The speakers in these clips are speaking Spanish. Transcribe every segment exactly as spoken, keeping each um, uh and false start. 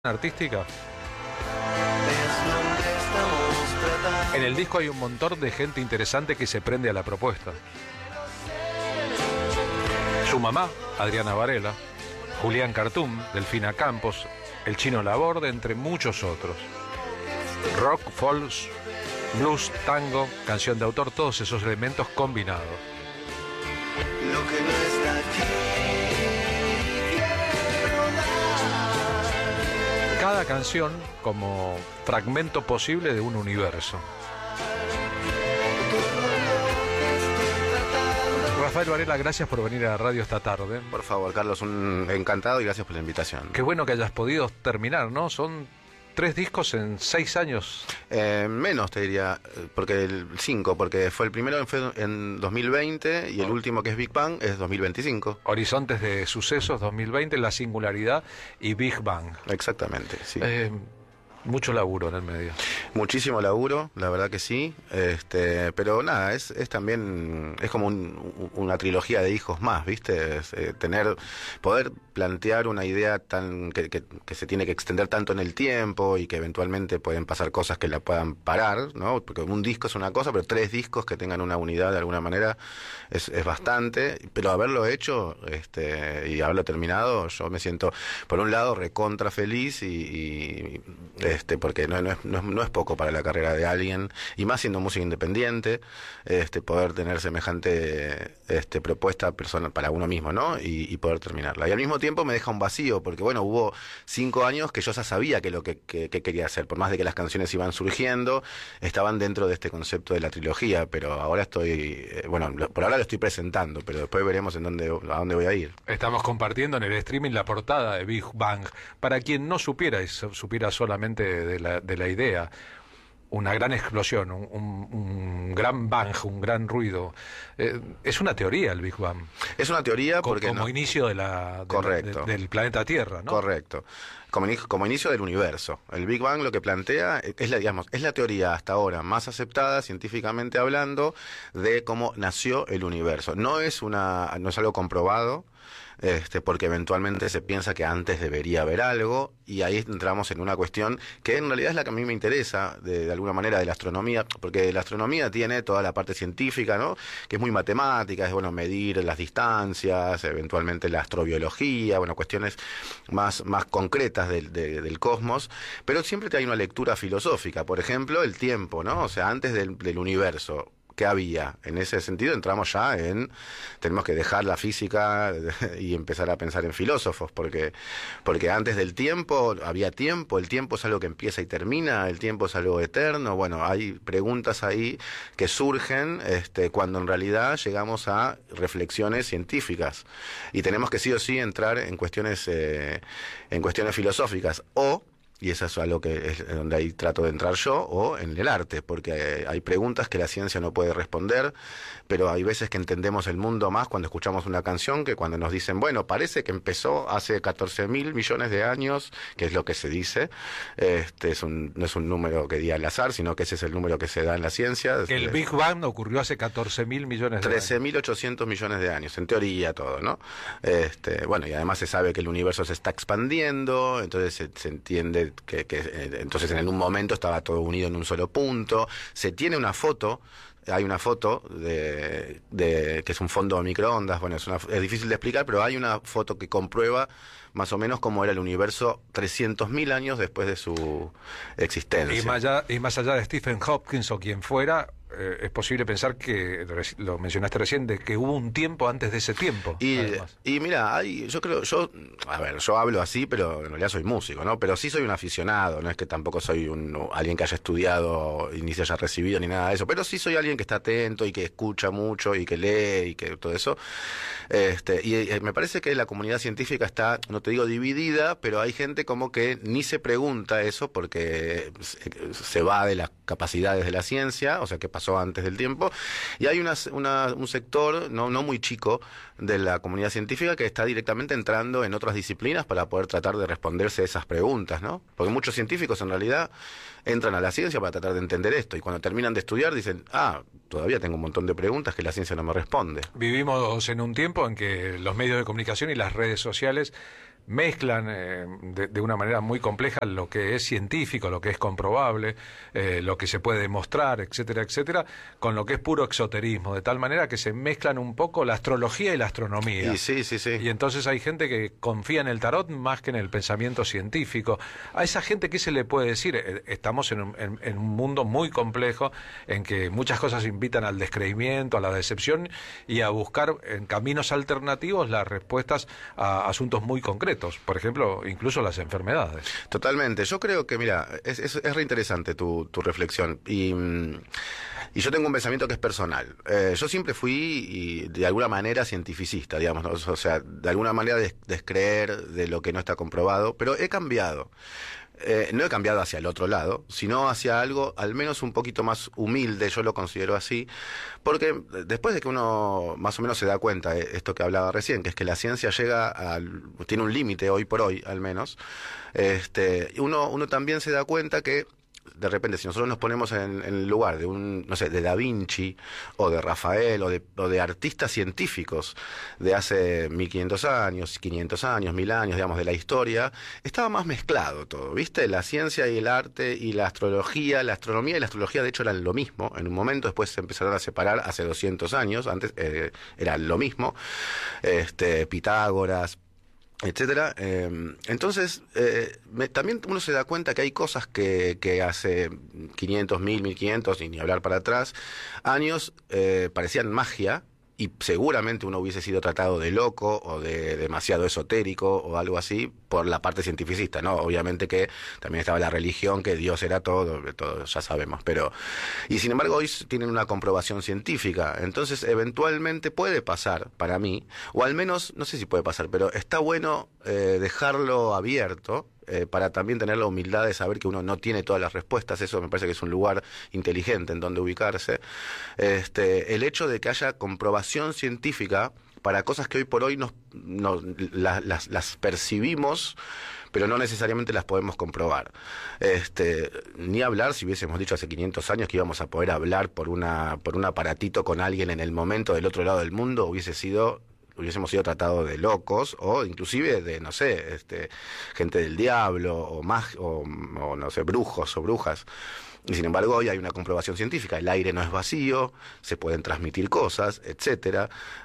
artística. En el disco hay un montón de gente interesante que se prende a la propuesta. Su mamá, Adriana Varela, Julián Cartum, Delfina Campos, el Chino Laborde, entre muchos otros. Rock, folk, blues, tango, canción de autor, todos esos elementos combinados. Lo que no está aquí. Cada canción como fragmento posible de un universo. Rafael Varela, gracias por venir a la radio esta tarde. Por favor, Carlos, un encantado y gracias por la invitación. Qué bueno que hayas podido terminar, ¿no? Son tres discos en seis años. Eh, menos te diría, porque el cinco, porque fue el primero fue en dos mil veinte y el último, que es Big Bang, es dos mil veinticinco. Horizontes de Sucesos dos mil veinte, La Singularidad y Big Bang. Exactamente, sí. Eh, mucho laburo en el medio. Muchísimo laburo, la verdad que sí, este, pero nada, es, es también, es como un, una trilogía de hijos más, ¿viste? Es, eh, tener, poder plantear una idea tan que, que, que se tiene que extender tanto en el tiempo y que eventualmente pueden pasar cosas que la puedan parar, ¿no? Porque un disco es una cosa, pero tres discos que tengan una unidad de alguna manera es, es bastante, pero haberlo hecho este, y haberlo terminado, yo me siento, por un lado, recontra feliz y, y este, porque no, no, es, no, es, no es poco para la carrera de alguien, y más siendo música independiente, este, poder tener semejante este, propuesta personal para uno mismo, ¿no? Y, y poder terminarla. Y al mismo tiempo me deja un vacío, porque bueno, hubo cinco años que yo ya sabía que lo que, que, que quería hacer, por más de que las canciones iban surgiendo, estaban dentro de este concepto de la trilogía, pero ahora estoy, eh, bueno, por ahora lo estoy presentando, pero después veremos en dónde, a dónde voy a ir. Estamos compartiendo en el streaming la portada de Big Bang. Para quien no supiera y supiera solamente de la, de la idea, una gran explosión, un, un, un gran bang, un gran ruido. Eh, es una teoría el Big Bang. Es una teoría porque... Como no... inicio de la, de Correcto. De, del planeta Tierra, ¿no? Correcto. Como, como inicio del universo. El Big Bang lo que plantea es la, digamos, es la teoría hasta ahora más aceptada, científicamente hablando, de cómo nació el universo. No es una, no es algo comprobado, este, porque eventualmente se piensa que antes debería haber algo, y ahí entramos en una cuestión que en realidad es la que a mí me interesa, de, de alguna manera, de la astronomía, porque la astronomía tiene toda la parte científica, ¿no? Que es muy matemática, es bueno medir las distancias, eventualmente la astrobiología, bueno, cuestiones más, más concretas del, de, del cosmos, pero siempre hay una lectura filosófica, por ejemplo, el tiempo, ¿no? O sea, antes del, del universo, ¿qué había? En ese sentido entramos ya en, tenemos que dejar la física y empezar a pensar en filósofos, porque, porque antes del tiempo había tiempo, el tiempo es algo que empieza y termina, el tiempo es algo eterno, bueno, hay preguntas ahí que surgen este, cuando en realidad llegamos a reflexiones científicas, y tenemos que sí o sí entrar en cuestiones, eh, en cuestiones filosóficas, o y eso es algo que es donde ahí trato de entrar yo, o en el arte, porque hay preguntas que la ciencia no puede responder, pero hay veces que entendemos el mundo más cuando escuchamos una canción que cuando nos dicen, bueno, parece que empezó hace catorce mil millones de años, que es lo que se dice. Este es un, no es un número que diga al azar, sino que ese es el número que se da en la ciencia. Que el Big Bang ocurrió hace catorce mil millones de años. trece mil ochocientos millones de años, en teoría todo, ¿no? Este, bueno, y además se sabe que el universo se está expandiendo, entonces se, se entiende Que, que entonces en un momento estaba todo unido en un solo punto. Se tiene una foto, hay una foto de, de que es un fondo de microondas, bueno, es, una, es difícil de explicar, pero hay una foto que comprueba más o menos cómo era el universo trescientos mil años después de su existencia. Y más allá, y más allá de Stephen Hopkins o quien fuera, eh, es posible pensar que, lo mencionaste recién, de que hubo un tiempo antes de ese tiempo. Y, y mira, hay, yo creo, yo, a ver, yo hablo así, pero en realidad soy músico, ¿no? Pero sí soy un aficionado, no es que tampoco soy un, alguien que haya estudiado y ni se haya recibido ni nada de eso, pero sí soy alguien que está atento y que escucha mucho y que lee y que todo eso. Este, y eh, me parece que la comunidad científica está, no te digo dividida, pero hay gente como que ni se pregunta eso porque se, se va de las capacidades de la ciencia, o sea, que pasó antes del tiempo, y hay una, una, un sector no, no muy chico de la comunidad científica que está directamente entrando en otras disciplinas para poder tratar de responderse a esas preguntas, ¿no? Porque muchos científicos en realidad entran a la ciencia para tratar de entender esto, y cuando terminan de estudiar dicen, ah, todavía tengo un montón de preguntas que la ciencia no me responde. Vivimos en un tiempo en que los medios de comunicación y las redes sociales mezclan eh, de, de una manera muy compleja lo que es científico, lo que es comprobable, eh, lo que se puede demostrar, etcétera, etcétera, con lo que es puro exoterismo, de tal manera que se mezclan un poco la astrología y la astronomía. Y sí, sí, sí. Y entonces hay gente que confía en el tarot más que en el pensamiento científico. A esa gente, ¿qué se le puede decir? Eh, Estamos en un, en, en un mundo muy complejo en que muchas cosas invitan al descreimiento, a la decepción y a buscar en caminos alternativos las respuestas a asuntos muy concretos. Por ejemplo, incluso las enfermedades. Totalmente. Yo creo que, mira, es, es, es re interesante tu, tu reflexión. Y, y yo tengo un pensamiento que es personal. Eh, yo siempre fui, y, de alguna manera, cientificista, digamos, ¿no? O sea, de alguna manera des, descreer de lo que no está comprobado, pero he cambiado. Eh, no he cambiado hacia el otro lado, sino hacia algo al menos un poquito más humilde, yo lo considero así, porque después de que uno más o menos se da cuenta de esto que hablaba recién, que es que la ciencia llega al, tiene un límite hoy por hoy, al menos, este, uno, uno también se da cuenta que de repente, si nosotros nos ponemos en, en el lugar de un, no sé, de Da Vinci o de Rafael o de, o de artistas científicos de hace mil quinientos años, quinientos años, mil años, digamos, de la historia, estaba más mezclado todo, ¿viste? La ciencia y el arte y la astrología, la astronomía y la astrología de hecho eran lo mismo en un momento, después se empezaron a separar hace doscientos años, antes eh, eran lo mismo, este, Pitágoras, etcétera. Eh, entonces, eh, me, también uno se da cuenta que hay cosas que, que hace quinientos, mil, mil quinientos, y ni hablar para atrás, años eh, parecían magia, y seguramente uno hubiese sido tratado de loco o de demasiado esotérico o algo así por la parte cientificista, ¿no? Obviamente que también estaba la religión, que Dios era todo, todo ya sabemos, pero... Y sin embargo hoy tienen una comprobación científica, entonces eventualmente puede pasar, para mí, o al menos, no sé si puede pasar, pero está bueno eh, dejarlo abierto, Eh, para también tener la humildad de saber que uno no tiene todas las respuestas. Eso me parece que es un lugar inteligente en donde ubicarse. Este, el hecho de que haya comprobación científica para cosas que hoy por hoy nos, nos, las, las, las percibimos, pero no necesariamente las podemos comprobar. Este, ni hablar si hubiésemos dicho hace quinientos años que íbamos a poder hablar por una por un aparatito con alguien en el momento del otro lado del mundo, hubiese sido... hubiésemos sido tratados de locos o inclusive de, no sé, este, gente del diablo o, mag, o, o no sé, brujos o brujas. Y sin embargo hoy hay una comprobación científica, el aire no es vacío, se pueden transmitir cosas, etcétera.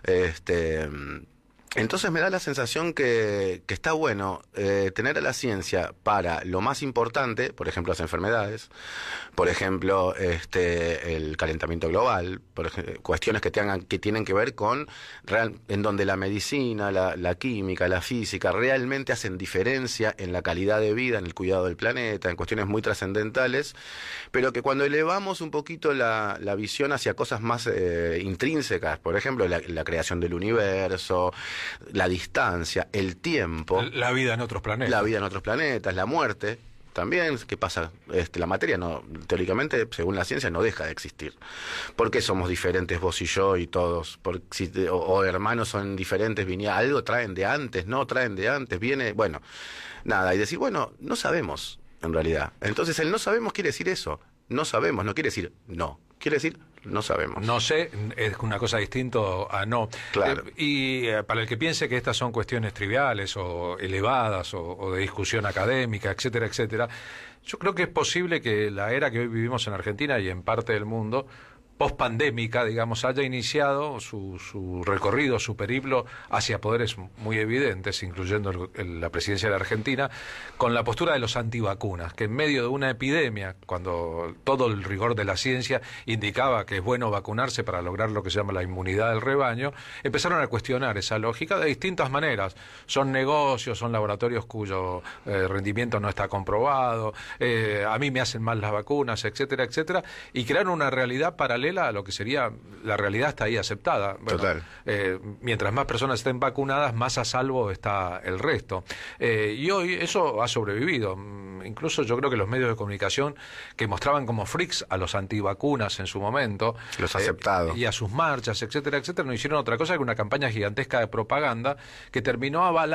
Este, entonces me da la sensación que, que está bueno eh, tener a la ciencia para lo más importante, por ejemplo las enfermedades, por ejemplo este, el calentamiento global, por ejemplo, cuestiones que tengan que tienen que ver con real, en donde la medicina, la, la química, la física realmente hacen diferencia en la calidad de vida, en el cuidado del planeta, en cuestiones muy trascendentales, pero que cuando elevamos un poquito la, la visión hacia cosas más eh, intrínsecas, por ejemplo la, la creación del universo, la distancia, el tiempo, la vida en otros planetas, la vida en otros planetas, la muerte también, ¿qué pasa? Este, la materia no, teóricamente, según la ciencia, no deja de existir. ¿Por qué somos diferentes vos y yo y todos? Por, si, o, o hermanos son diferentes, venía algo traen de antes, no traen de antes, viene, bueno, nada, y decir, bueno, no sabemos en realidad. Entonces el no sabemos quiere decir eso, no sabemos, no quiere decir no, quiere decir no sabemos. No sé, es una cosa distinta a no. Claro. Eh, y eh, para el que piense que estas son cuestiones triviales o elevadas o, o de discusión académica, etcétera, etcétera, yo creo que es posible que la era que hoy vivimos en Argentina y en parte del mundo, pospandémica, digamos, haya iniciado su, su recorrido, su periplo hacia poderes muy evidentes, incluyendo el, el, la presidencia de la Argentina, con la postura de los antivacunas, que en medio de una epidemia, cuando todo el rigor de la ciencia indicaba que es bueno vacunarse para lograr lo que se llama la inmunidad del rebaño, empezaron a cuestionar esa lógica de distintas maneras. Son negocios, son laboratorios cuyo eh, rendimiento no está comprobado, eh, a mí me hacen mal las vacunas, etcétera, etcétera, y crearon una realidad paralela a lo que sería la realidad está ahí aceptada. Bueno, Total. Eh, mientras más personas estén vacunadas, más a salvo está el resto. Eh, y hoy eso ha sobrevivido. Incluso yo creo que los medios de comunicación que mostraban como freaks a los antivacunas en su momento, los ha aceptado. Eh, y a sus marchas, etcétera, etcétera, no hicieron otra cosa que una campaña gigantesca de propaganda que terminó avalando.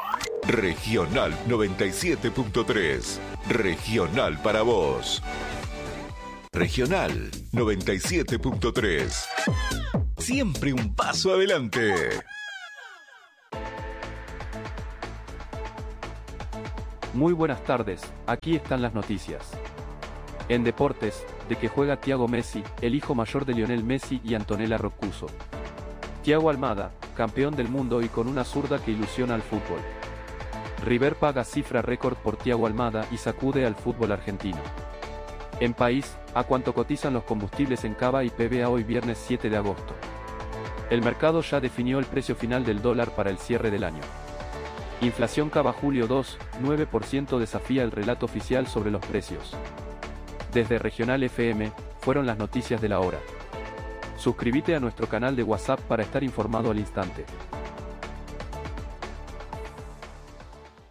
Regional noventa y siete punto tres. Regional para vos. Regional noventa y siete punto tres. Siempre un paso adelante. Muy buenas tardes, aquí están las noticias. En deportes, de que juega Thiago Messi, el hijo mayor de Lionel Messi y Antonella Roccuzzo. Thiago Almada, campeón del mundo y con una zurda que ilusiona al fútbol. River paga cifra récord por Thiago Almada y sacude al fútbol argentino. En país, a cuánto cotizan los combustibles en Cava y P B A hoy viernes siete de agosto. El mercado ya definió el precio final del dólar para el cierre del año. Inflación Cava julio dos, nueve por ciento desafía el relato oficial sobre los precios. Desde Regional F M, fueron las noticias de la hora. Suscríbete a nuestro canal de WhatsApp para estar informado al instante.